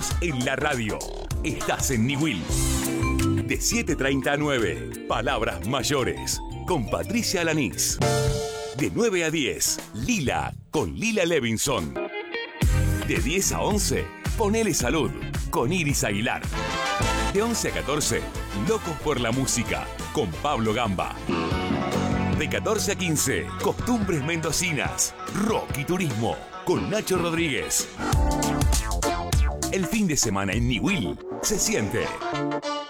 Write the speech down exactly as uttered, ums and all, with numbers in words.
años en la radio. Estás en Niwil. De siete treinta a nueve, Palabras Mayores, con Patricia Alanís. De nueve a diez, Lila, con Lila Levinson. De diez a once, Ponele Salud, con Iris Aguilar. De once a catorce, Locos por la Música, con Pablo Gamba. De catorce a quince, Costumbres Mendocinas, Rock y Turismo, con Nacho Rodríguez. El fin de semana en Niwil se siente.